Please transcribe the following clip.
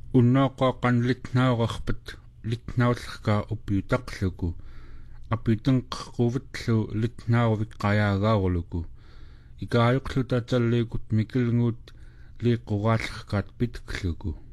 unnaaqaaqan litnaaqarpat litnaullerkaa uppiutaqluku apitenqerruvitllu litnaaruvik qayaagaarluku ikaajuqluta talliikut mikilnguut liiqquraallerkaat pitkluku